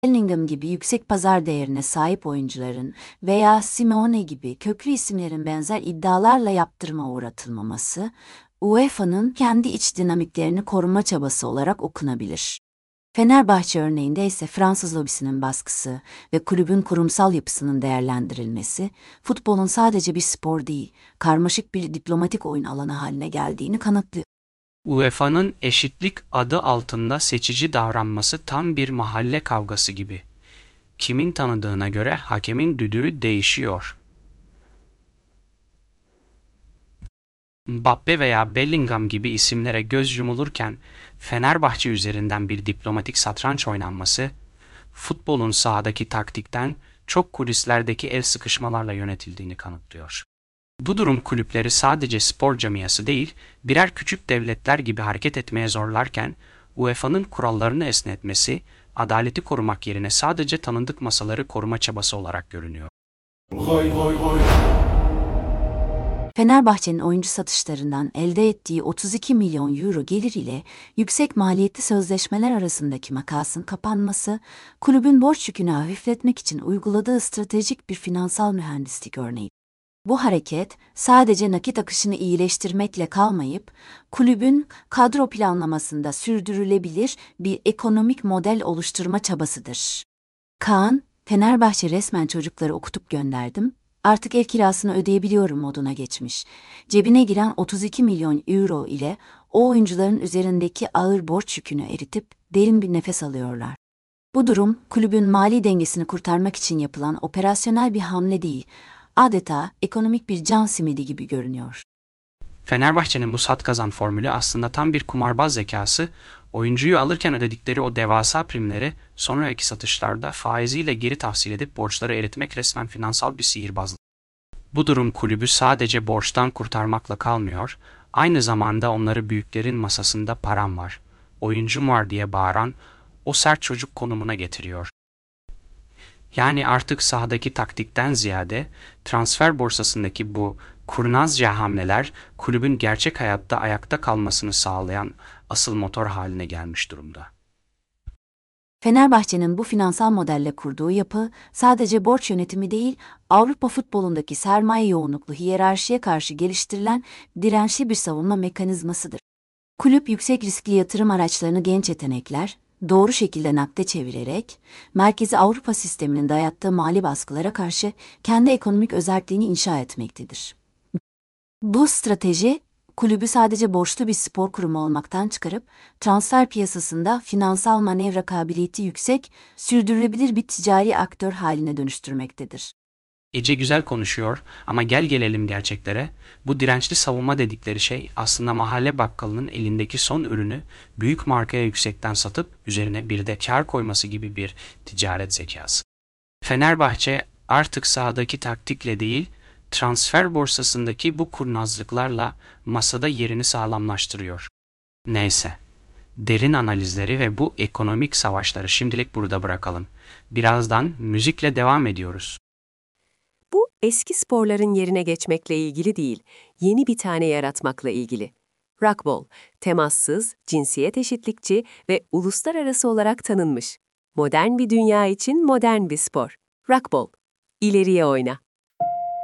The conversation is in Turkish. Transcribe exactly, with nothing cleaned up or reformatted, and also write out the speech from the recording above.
Bellingham gibi yüksek pazar değerine sahip oyuncuların veya Simeone gibi köklü isimlerin benzer iddialarla yaptırıma uğratılmaması, UEFA'nın kendi iç dinamiklerini koruma çabası olarak okunabilir. Fenerbahçe örneğinde ise Fransız lobisinin baskısı ve kulübün kurumsal yapısının değerlendirilmesi, futbolun sadece bir spor değil, karmaşık bir diplomatik oyun alanı haline geldiğini kanıtlıyor. UEFA'nın eşitlik adı altında seçici davranması tam bir mahalle kavgası gibi. Kimin tanıdığına göre hakemin düdüğü değişiyor. Mbappe veya Bellingham gibi isimlere göz yumulurken Fenerbahçe üzerinden bir diplomatik satranç oynanması, futbolun sahadaki taktikten çok kulislerdeki el sıkışmalarla yönetildiğini kanıtlıyor. Bu durum kulüpleri sadece spor camiası değil, birer küçük devletler gibi hareket etmeye zorlarken, UEFA'nın kurallarını esnetmesi, adaleti korumak yerine sadece tanındık masaları koruma çabası olarak görünüyor. Goy goy goy. Fenerbahçe'nin oyuncu satışlarından elde ettiği otuz iki milyon euro gelir ile yüksek maliyetli sözleşmeler arasındaki makasın kapanması, kulübün borç yükünü hafifletmek için uyguladığı stratejik bir finansal mühendislik örneği. Bu hareket sadece nakit akışını iyileştirmekle kalmayıp, kulübün kadro planlamasında sürdürülebilir bir ekonomik model oluşturma çabasıdır. Kaan, Fenerbahçe resmen çocukları okutup gönderdim, artık ev kirasını ödeyebiliyorum moduna geçmiş. Cebine giren otuz iki milyon euro ile o oyuncuların üzerindeki ağır borç yükünü eritip derin bir nefes alıyorlar. Bu durum, kulübün mali dengesini kurtarmak için yapılan operasyonel bir hamle değil, adeta ekonomik bir can simidi gibi görünüyor. Fenerbahçe'nin bu sat kazan formülü aslında tam bir kumarbaz zekası, oyuncuyu alırken ödedikleri o devasa primleri sonraki satışlarda faiziyle geri tahsil edip borçları eritmek resmen finansal bir sihirbazlık. Bu durum kulübü sadece borçtan kurtarmakla kalmıyor, aynı zamanda onları büyüklerin masasında param var, oyuncum var diye bağıran o sert çocuk konumuna getiriyor. Yani artık sahadaki taktikten ziyade transfer borsasındaki bu kurnazca hamleler kulübün gerçek hayatta ayakta kalmasını sağlayan asıl motor haline gelmiş durumda. Fenerbahçe'nin bu finansal modelle kurduğu yapı sadece borç yönetimi değil, Avrupa futbolundaki sermaye yoğunluklu hiyerarşiye karşı geliştirilen dirençli bir savunma mekanizmasıdır. Kulüp yüksek riskli yatırım araçlarını genç yetenekler, doğru şekilde nakde çevirerek, merkezi Avrupa sisteminin dayattığı mali baskılara karşı kendi ekonomik özelliğini inşa etmektedir. Bu strateji, kulübü sadece borçlu bir spor kurumu olmaktan çıkarıp, transfer piyasasında finansal manevra kabiliyeti yüksek, sürdürülebilir bir ticari aktör haline dönüştürmektedir. Ece güzel konuşuyor ama gel gelelim gerçeklere. Bu dirençli savunma dedikleri şey aslında mahalle bakkalının elindeki son ürünü büyük markaya yüksekten satıp üzerine bir de kar koyması gibi bir ticaret zekası. Fenerbahçe artık sahadaki taktikle değil, transfer borsasındaki bu kurnazlıklarla masada yerini sağlamlaştırıyor. Neyse, derin analizleri ve bu ekonomik savaşları şimdilik burada bırakalım. Birazdan müzikle devam ediyoruz. Bu eski sporların yerine geçmekle ilgili değil, yeni bir tane yaratmakla ilgili. Rugby, temassız, cinsiyet eşitlikçi ve uluslararası olarak tanınmış. Modern bir dünya için modern bir spor. Rugby, ileriye oyna.